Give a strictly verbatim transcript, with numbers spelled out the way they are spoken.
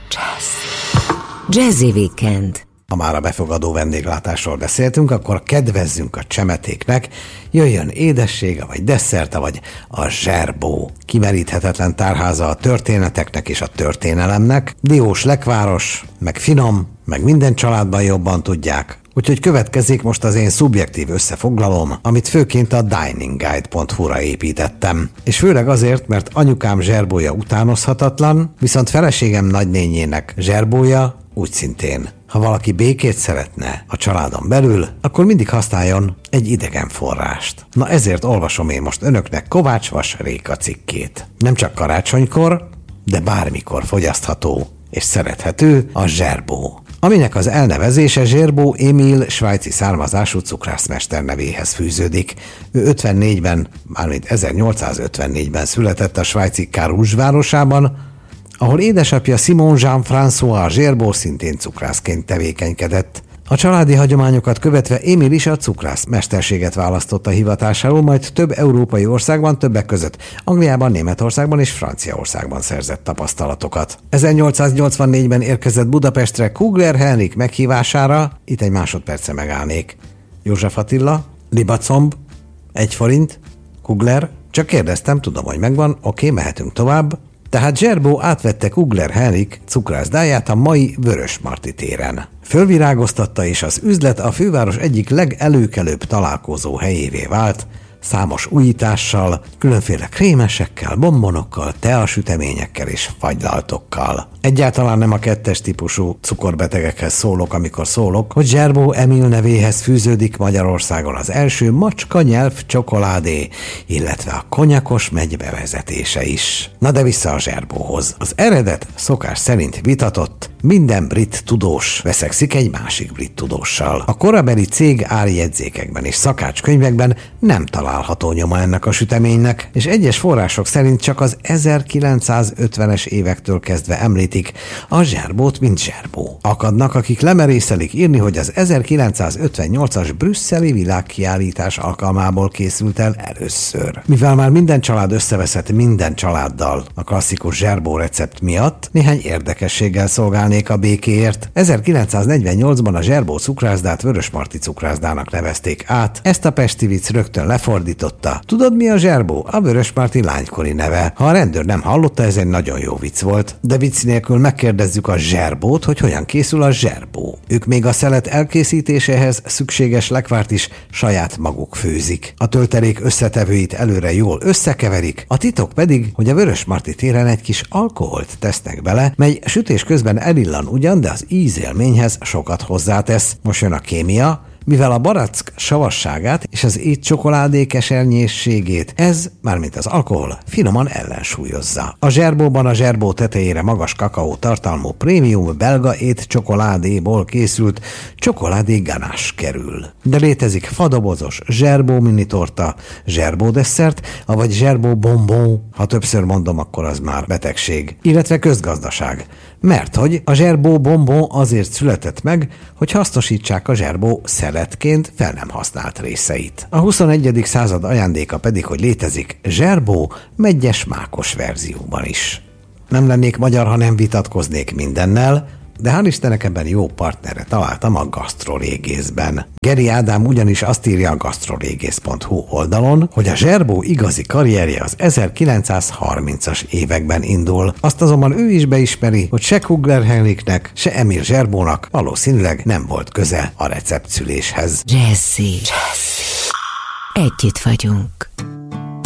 Jazz. Jazzy Weekend. Ha már a befogadó vendéglátásról beszéltünk, akkor kedvezzünk a csemetéknek, jöjjön édessége, vagy desszerta, vagy a zserbó. Kimeríthetetlen tárháza a történeteknek és a történelemnek, diós lekváros, meg finom, meg minden családban jobban tudják. Úgyhogy következik most az én szubjektív összefoglalóm, amit főként a dining guide pont hu-ra építettem. És főleg azért, mert anyukám zserbója utánozhatatlan, viszont feleségem nagynényének zserbója úgy szintén. Ha valaki békét szeretne a családon belül, akkor mindig használjon egy idegen forrást. Na ezért olvasom én most önöknek Kovács Vas Réka cikkét. Nem csak karácsonykor, de bármikor fogyasztható és szerethető a zserbó, aminek az elnevezése Zserbó Émil svájci származású cukrászmester nevéhez fűződik. Ő ötvennégyben, mármint ezernyolcszázötvennégyben született a svájci Carouge városában, ahol édesapja Simon Jean-François Zserbó szintén cukrászként tevékenykedett. A családi hagyományokat követve Émil is a cukrász mesterséget választotta hivatásául, majd több európai országban, többek között Angliában, Németországban és Franciaországban szerzett tapasztalatokat. ezernyolcszáznyolcvannégyben érkezett Budapestre Kugler Henrik meghívására, itt egy másodperce megállnék. József Attila, libacomb, egy forint, Kugler, csak kérdeztem, tudom, hogy megvan, oké, mehetünk tovább. Tehát Zserbó átvette Kugler Henrik cukrászdáját a mai Vörösmarty téren. Fölvirágoztatta, és az üzlet a főváros egyik legelőkelőbb találkozó helyévé vált, számos újítással, különféle krémesekkel, bombonokkal, teasüteményekkel és fagylaltokkal. Egyáltalán nem a kettes típusú cukorbetegekhez szólok, amikor szólok, hogy Zserbó Émil nevéhez fűződik Magyarországon az első macska nyelv csokoládé, illetve a konyakos megy bevezetése is. Na de vissza a Zserbóhoz. Az eredet szokás szerint vitatott, minden brit tudós veszekszik egy másik brit tudóssal. A korabeli cég árjegyzékekben és szakácskönyvekben nem található nyoma ennek a süteménynek, és egyes források szerint csak az ezerkilencszázötvenes évektől kezdve említik a zserbót, mint zserbó. Akadnak, akik lemerészelik írni, hogy az ezerkilencszázötvennyolcas brüsszeli világkiállítás alkalmából készült el először. Mivel már minden család összeveszett minden családdal a klasszikus zserbó recept miatt, néhány érdekességgel szolgálnék a békéért. ezerkilencszáznegyvennyolcban a zserbó cukrászdát Vörösmarty cukrászdának nevezték át. Ezt a pesti vicc rögtön lefordította. Tudod, mi a zserbó? A Vörösmarty lánykori neve. Ha a rendőr nem hallotta, ez egy nagyon jó vicc volt. De vicc nélkül megkérdezzük a zserbót, hogy hogyan készül a zserbó. Ők még a szelet elkészítéséhez szükséges lekvárt is saját maguk főzik. A töltelék összetevőit előre jól összekeverik, a titok pedig, hogy a Vörösmarty téren egy kis alkoholt tesznek bele, mely sütés közben elillan ugyan, de az ízélményhez sokat hozzátesz. Most jön a kémia, mivel a barack savasságát és az étcsokoládé kesernyésségét ez, mármint az alkohol, finoman ellensúlyozza. A zserbóban a zserbó tetejére magas kakaó tartalmú prémium belga étcsokoládéból készült csokoládé ganache kerül. De létezik fadobozos zserbó minitorta, zserbó desszert, avagy zserbó bonbon, ha többször mondom, akkor az már betegség, illetve közgazdaság. Mert hogy a zserbó bonbon azért született meg, hogy hasznosítsák a zserbó szeletként fel nem használt részeit. A huszonegyedik század ajándéka pedig, hogy létezik zserbó meggyes mákos verzióban is. Nem lennék magyar, ha nem vitatkoznék mindennel, de hál' Istennek ebben jó partnerre találtam a Gastrolégészben. Geri Ádám ugyanis azt írja a gastrolégész pont hu oldalon, hogy a zserbó igazi karrierje az ezerkilencszázharmincas években indul. Azt azonban ő is beismeri, hogy se Kugler Henriknek, se Émil Zserbónak valószínűleg nem volt köze a receptszüléshez. Jazzy. Jazzy. Együtt vagyunk.